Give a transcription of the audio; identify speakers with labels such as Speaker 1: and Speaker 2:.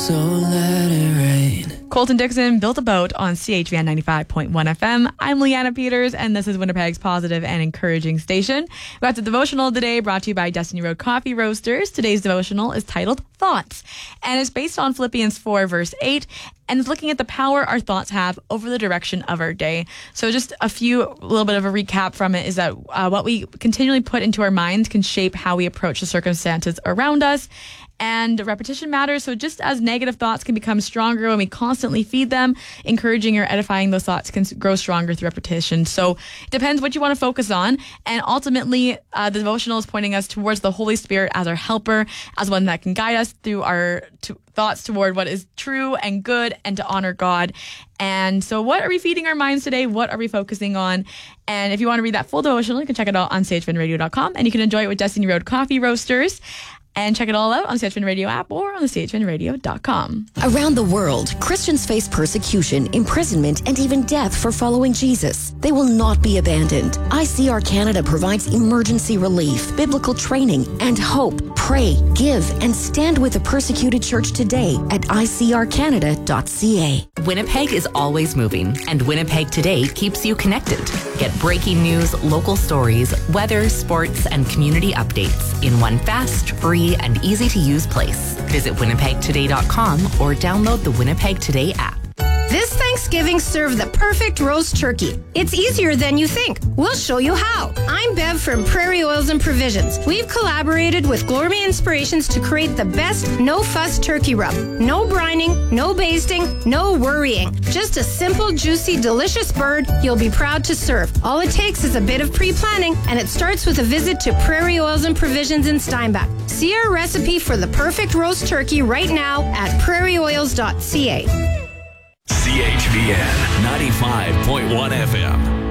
Speaker 1: so let it rain.
Speaker 2: Colton Dixon, Built a Boat on CHVN 95.1 FM. I'm Leanna Peters, and this is Winnipeg's positive and encouraging station. We got the devotional today brought to you by Destiny Road Coffee Roasters. Today's devotional is titled Thoughts, and it's based on Philippians 4, verse 8, and it's looking at the power our thoughts have over the direction of our day. So just a little bit of a recap from it is that what we continually put into our minds can shape how we approach the circumstances around us. And repetition matters. So just as negative thoughts can become stronger when we constantly feed them, encouraging or edifying those thoughts can grow stronger through repetition. So it depends what you want to focus on. And ultimately, the devotional is pointing us towards the Holy Spirit as our helper, as one that can guide us through our thoughts toward what is true and good and to honor God. And so what are we feeding our minds today? What are we focusing on? And if you want to read that full devotional, you can check it out on chvinradio.com, and you can enjoy it with Destiny Road Coffee Roasters. And check it all out on the CHVN Radio app or on the chvinradio.com.
Speaker 3: Around the world, Christians face persecution, imprisonment, and even death for following Jesus. They will not be abandoned. ICR Canada provides emergency relief, biblical training, and hope. Pray, give, and stand with the persecuted church today at icrcanada.ca.
Speaker 4: Winnipeg is always moving, and Winnipeg Today keeps you connected. Get breaking news, local stories, weather, sports, and community updates in one fast, free, and easy-to-use place. Visit winnipegtoday.com or download the Winnipeg Today app.
Speaker 5: This Thanksgiving, serve the perfect roast turkey. It's easier than you think. We'll show you how. I'm Bev from Prairie Oils and Provisions. We've collaborated with Gourmet Inspirations to create the best no-fuss turkey rub. No brining, no basting, no worrying. Just a simple, juicy, delicious bird you'll be proud to serve. All it takes is a bit of pre-planning, and it starts with a visit to Prairie Oils and Provisions in Steinbach. See our recipe for the perfect roast turkey right now at prairieoils.ca.
Speaker 6: CHVN 95.1 FM.